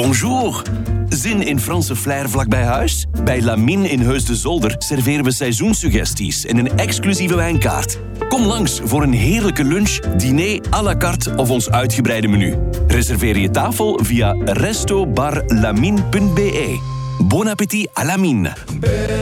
Bonjour. Zin in Franse flair vlak bij huis? Bij Lamine in Heus de Zolder serveren we seizoenssuggesties en een exclusieve wijnkaart. Kom langs voor een heerlijke lunch, diner à la carte of ons uitgebreide menu. Reserveer je tafel via restobarlamine.be. Bon appétit à Lamine.